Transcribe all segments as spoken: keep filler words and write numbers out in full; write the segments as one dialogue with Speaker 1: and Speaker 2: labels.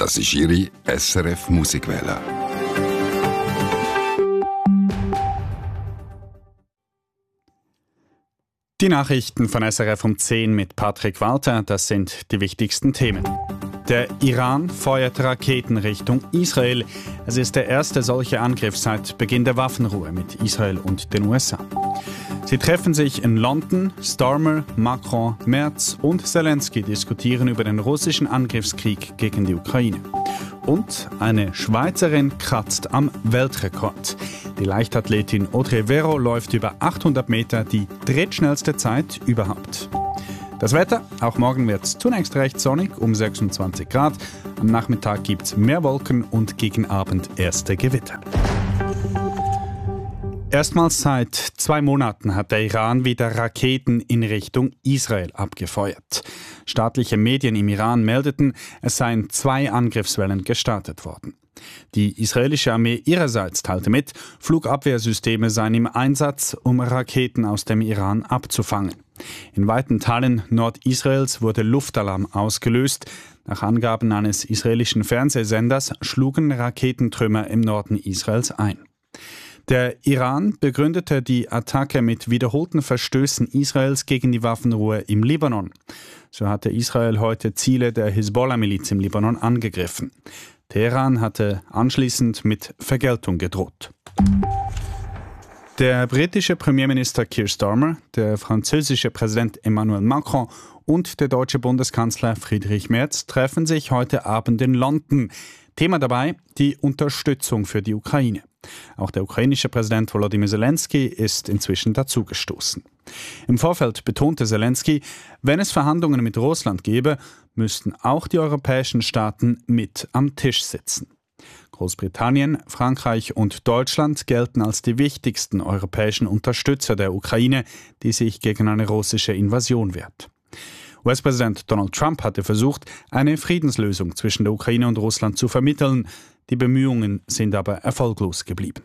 Speaker 1: Das ist Ihre S R F Musikwelle.
Speaker 2: Die Nachrichten von S R F um zehn mit Patrick Walter, das sind die wichtigsten Themen. Der Iran feuert Raketen Richtung Israel. Es ist der erste solche Angriff seit Beginn der Waffenruhe mit Israel und den U S A. Sie treffen sich in London. Starmer, Macron, Merz und Zelensky diskutieren über den russischen Angriffskrieg gegen die Ukraine. Und eine Schweizerin kratzt am Weltrekord. Die Leichtathletin Audrey Vero läuft über achthundert Meter, die drittschnellste Zeit überhaupt. Das Wetter, auch morgen wird es zunächst recht sonnig, um sechsundzwanzig Grad. Am Nachmittag gibt es mehr Wolken und gegen Abend erste Gewitter. Erstmals seit zwei Monaten hat der Iran wieder Raketen in Richtung Israel abgefeuert. Staatliche Medien im Iran meldeten, es seien zwei Angriffswellen gestartet worden. Die israelische Armee ihrerseits teilte mit, Flugabwehrsysteme seien im Einsatz, um Raketen aus dem Iran abzufangen. In weiten Teilen Nordisraels wurde Luftalarm ausgelöst. Nach Angaben eines israelischen Fernsehsenders schlugen Raketentrümmer im Norden Israels ein. Der Iran begründete die Attacke mit wiederholten Verstößen Israels gegen die Waffenruhe im Libanon. So hatte Israel heute Ziele der Hisbollah-Miliz im Libanon angegriffen. Teheran hatte anschließend mit Vergeltung gedroht. Der britische Premierminister Keir Starmer, der französische Präsident Emmanuel Macron und der deutsche Bundeskanzler Friedrich Merz treffen sich heute Abend in London. Thema dabei die Unterstützung für die Ukraine. Auch der ukrainische Präsident Volodymyr Zelensky ist inzwischen dazugestoßen. Im Vorfeld betonte Zelensky, wenn es Verhandlungen mit Russland gäbe, müssten auch die europäischen Staaten mit am Tisch sitzen. Großbritannien, Frankreich und Deutschland gelten als die wichtigsten europäischen Unterstützer der Ukraine, die sich gegen eine russische Invasion wehrt. U S-Präsident Donald Trump hatte versucht, eine Friedenslösung zwischen der Ukraine und Russland zu vermitteln. Die Bemühungen sind aber erfolglos geblieben.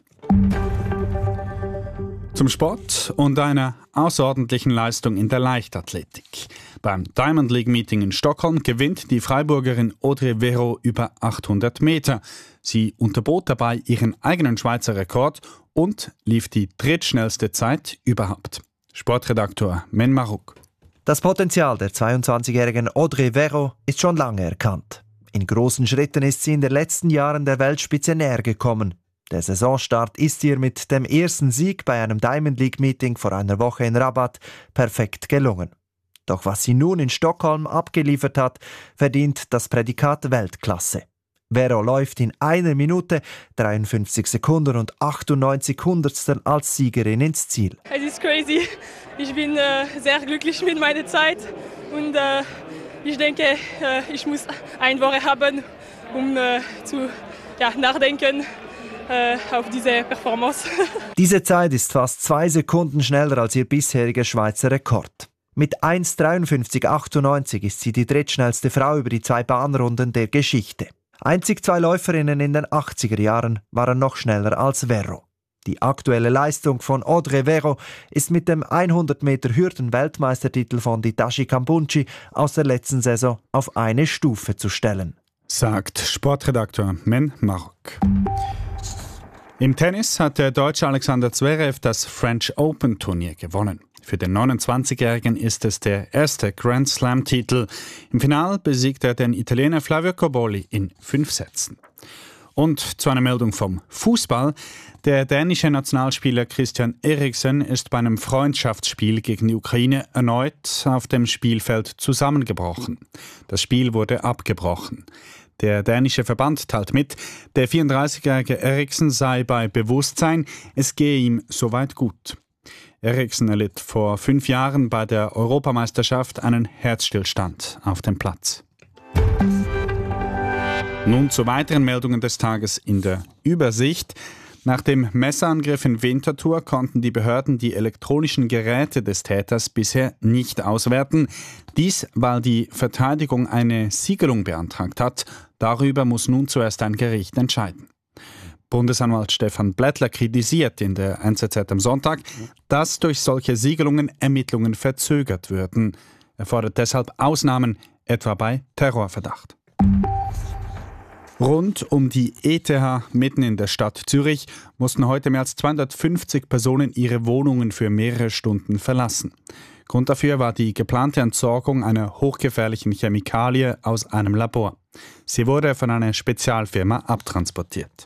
Speaker 2: Zum Sport und einer außerordentlichen Leistung in der Leichtathletik. Beim Diamond League Meeting in Stockholm gewinnt die Freiburgerin Audrey Vero über achthundert Meter. Sie unterbot dabei ihren eigenen Schweizer Rekord und lief die drittschnellste Zeit überhaupt. Sportredaktor Men Marouk.
Speaker 3: Das Potenzial der zweiundzwanzigjährigen Audrey Vero ist schon lange erkannt. In großen Schritten ist sie in den letzten Jahren der Weltspitze näher gekommen. Der Saisonstart ist ihr mit dem ersten Sieg bei einem Diamond League Meeting vor einer Woche in Rabat perfekt gelungen. Doch was sie nun in Stockholm abgeliefert hat, verdient das Prädikat Weltklasse. Vero läuft in einer Minute, dreiundfünfzig Sekunden und achtundneunzig Hundertstel als Siegerin ins Ziel.
Speaker 4: Es ist crazy. Ich bin äh, sehr glücklich mit meiner Zeit und äh, ich denke, äh, ich muss eine Woche haben, um äh, zu ja, nachdenken äh, auf diese Performance.
Speaker 3: Diese Zeit ist fast zwei Sekunden schneller als ihr bisheriger Schweizer Rekord. Mit eins dreiundfünfzig achtundneunzig ist sie die drittschnellste Frau über die zwei Bahnrunden der Geschichte. Einzig zwei Läuferinnen in den achtziger Jahren waren noch schneller als Vero. Die aktuelle Leistung von Audrey Vero ist mit dem hundert Meter Hürden-Weltmeistertitel von Hitachi Kambunchi aus der letzten Saison auf eine Stufe zu stellen.
Speaker 2: Sagt Sportredakteur Men Marouk. Im Tennis hat der Deutsche Alexander Zverev das French Open Turnier gewonnen. Für den neunundzwanzigjährigen ist es der erste Grand Slam-Titel. Im Finale besiegt er den Italiener Flavio Cobolli in fünf Sätzen. Und zu einer Meldung vom Fußball. Der dänische Nationalspieler Christian Eriksen ist bei einem Freundschaftsspiel gegen die Ukraine erneut auf dem Spielfeld zusammengebrochen. Das Spiel wurde abgebrochen. Der dänische Verband teilt mit, der vierunddreißigjährige Eriksen sei bei Bewusstsein, es gehe ihm soweit gut. Eriksen erlitt vor fünf Jahren bei der Europameisterschaft einen Herzstillstand auf dem Platz. Nun zu weiteren Meldungen des Tages in der Übersicht. Nach dem Messerangriff in Winterthur konnten die Behörden die elektronischen Geräte des Täters bisher nicht auswerten. Dies, weil die Verteidigung eine Siegelung beantragt hat. Darüber muss nun zuerst ein Gericht entscheiden. Bundesanwalt Stefan Blättler kritisiert in der N Z Z am Sonntag, dass durch solche Siegelungen Ermittlungen verzögert würden. Er fordert deshalb Ausnahmen, etwa bei Terrorverdacht. Rund um die E T H mitten in der Stadt Zürich mussten heute mehr als zweihundertfünfzig Personen ihre Wohnungen für mehrere Stunden verlassen. Grund dafür war die geplante Entsorgung einer hochgefährlichen Chemikalie aus einem Labor. Sie wurde von einer Spezialfirma abtransportiert.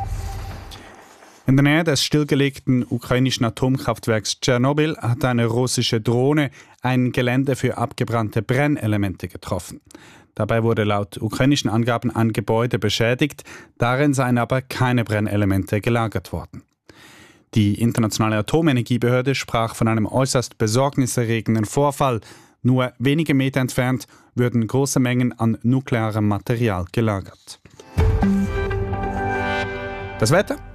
Speaker 2: In der Nähe des stillgelegten ukrainischen Atomkraftwerks Tschernobyl hat eine russische Drohne ein Gelände für abgebrannte Brennelemente getroffen. Dabei wurde laut ukrainischen Angaben ein Gebäude beschädigt, darin seien aber keine Brennelemente gelagert worden. Die Internationale Atomenergiebehörde sprach von einem äußerst besorgniserregenden Vorfall. Nur wenige Meter entfernt würden große Mengen an nuklearem Material gelagert. Das Wetter?